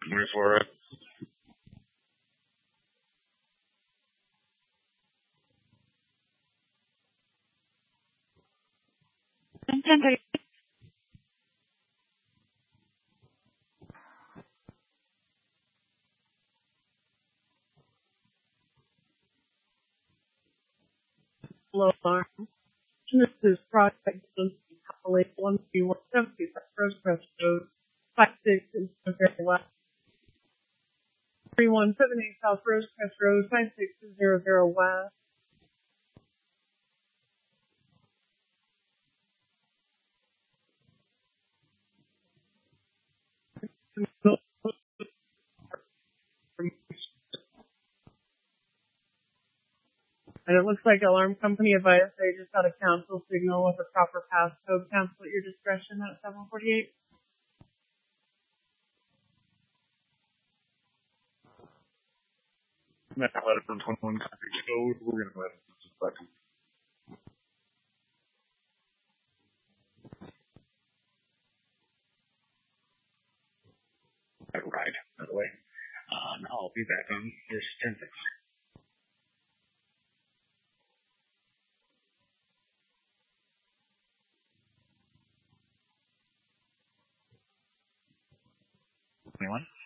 me for it. Hello, alarm. This is Project College 13170, Rosecrest Road, 56 in Sunbury West. 3178 South Rosecrest Road, 5600 West. And it looks like alarm company advised they just got a cancel signal with a proper passcode. Cancel at your discretion at 748. Let it from 21 country code. We're going to let it just a second. Right, by the way. I'll be back on your statistics. Anyone?